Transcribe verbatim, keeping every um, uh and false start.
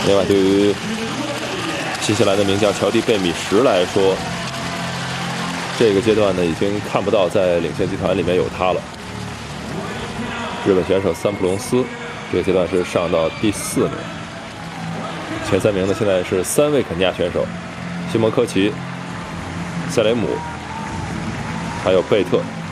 另外，对于新西兰的名将乔迪·贝米什来说，这个阶段呢，已经看不到在领先集团里面有他了。日本选手三浦龙司，这个阶段是上到第四名。前三名呢，现在是三位肯尼亚选手：西蒙科奇、塞雷姆，还有贝特。